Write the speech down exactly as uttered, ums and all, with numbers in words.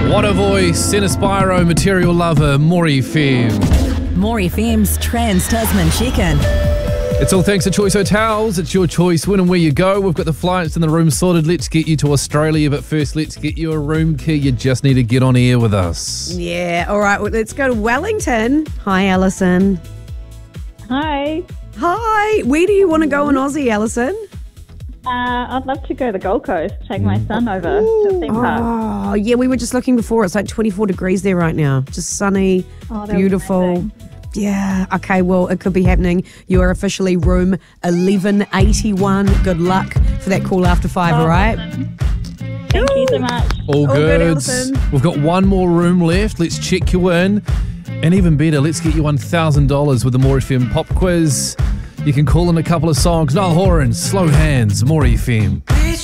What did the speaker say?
What a voice, Inspiro, Material Lover, Maury F M. Maury F M's Trans Tasman Chicken. It's all thanks to Choice Hotels. It's your choice when and where you go. We've got the flights and the room sorted. Let's get you to Australia, but first let's get you a room key. You just need to get on air with us. Yeah, all right, well, let's go to Wellington. Hi, Alison. Hi. Hi, where do you want to go in Aussie, Alison? Uh, I'd love to go to the Gold Coast, take my son over to a theme park. Oh, yeah, we were just looking before. It's like twenty-four degrees there right now. Just sunny, Oh, that beautiful. was amazing. Yeah, okay, well, it could be happening. You are officially room eleven eighty-one. Good luck for that call after five, all right? Thank you so much. All All good. good, Alison. We've got one more room left. Let's check you in. And even better, let's get you one thousand dollars with the Maury F M pop quiz. You can call in a couple of songs. Niall Horan, Slow Hands, Maury F M.